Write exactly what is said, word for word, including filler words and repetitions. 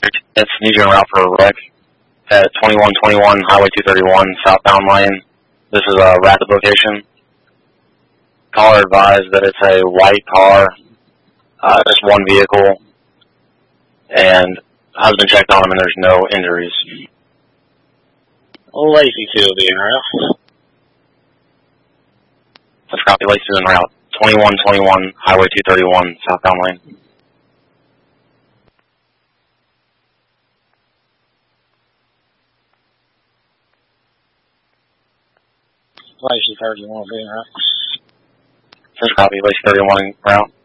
It's need you en route for a wreck at twenty-one twenty-one Highway two thirty-one, southbound lane. This is a rapid location. Caller advised that it's a white car, uh, just one vehicle, and husband checked on him and there's no injuries. Lacey two will be en route. Let's copy Lacey en route. twenty-one twenty-one Highway two thirty-one, southbound lane. Lacey thirty-one will be en route. Let's copy Lacey thirty-one en route.